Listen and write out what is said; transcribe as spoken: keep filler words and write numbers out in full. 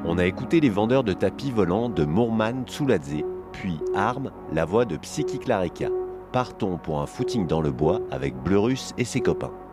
On a écouté Les vendeurs de tapis volants de Mourman Tsuladze, puis Armes, la voix de Psychic Lareka. Partons pour un footing dans le bois avec Bleurus et ses copains.